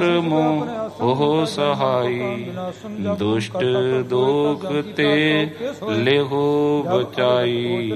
ਉਹ ਸਹਾਈ, ਦੁਸ਼ਟ ਦੋਖ ਤੇ ਲਿਹੋ ਬਚਾਈ।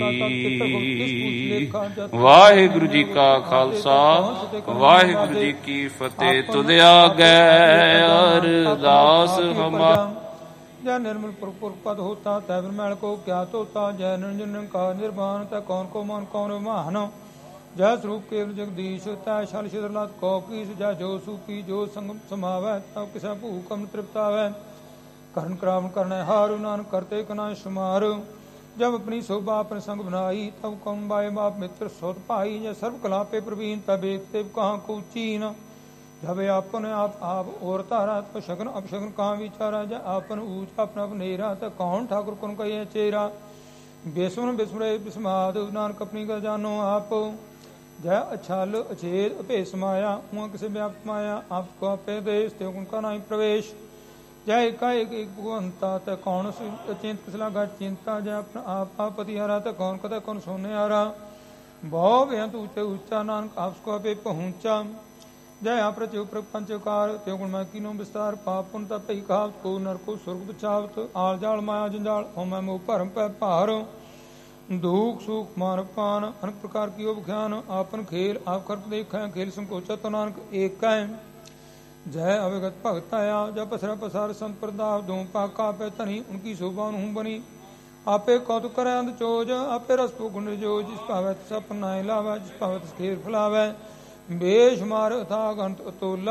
ਵਾਹਿਗੁਰੂ ਜੀ ਕਾ ਖਾਲਸਾ, ਵਾਹਿਗੁਰੂ ਜੀ ਕੀ ਫਤਿਹ। ਤੁਧ ਆਗੈ ਅਰਦਾਸ ਹਮਾਰੀ। जय निर्मल पुर पद होता तै मैल को क्या तोता। जय निरंजन निरंकार निर्वाण तै कौन को मान कौन महान। जय स्वरूप केवल जगदीश तै छल छिद्र लत कौ कीस। जय जो सूपी जो संग समावै तब किसै भूखम तृप्त आवै। करण करावन करनै हारु नानक करते कना शुमार। जब अपनी शोभा अपने संग बनाई तब कौन बाए बाप मित्र सौत भाई। जय सर्व कला पे प्रवीण तब एक तेव कहाँ को चीन। जब आपन आप और तारा तो शगन अपशगन कहाँ विचारा। जय आपन ऊंच अपना नेरा तो कौन ठाकुर कौन कहे चेरा। बेसुन बिस्मरे बिस्माद नानक अपनी कर जानो आप। जय अछल अछेद अभे समाया उहाँ किसे व्याप्त माया। आपको आपे देश ते उनका नाई प्रवेश। जय एका एक भगवंता ते कौन चिंत किस लागा चिंता। जय अपना आप पति हारा ते कौन कदा कौन सोने हारा। बहु बेअंत ऊंचे ऊंचा नानक आपको आपे पहुंचा। जय आप रचो प्रपंचकार त्यो गुण मैं कीनो विस्तार। पाप पुन तप खावत को नर को स्वर्ग बचावत। आल जाल माया जंजाल होमै मोह भरम पै भार। दुख सुख मान पान अनेक प्रकार की उपख्यान। आपन खेल आप खर्प देखै खेल संकोचा तो नानक एक है। जय अविगत भगत आया जब पसरा पसार संत प्रदाप। दो पाका पे धनी उनकी शोभा हूँ बनी। आपे कौतुक करे अंध चोज आपे रस गुण जो। जिस भावै तिस अपन नाय लावै जिस भावै तिस खेर फैलावै। बेशुमार अथाह अनंत अतुला।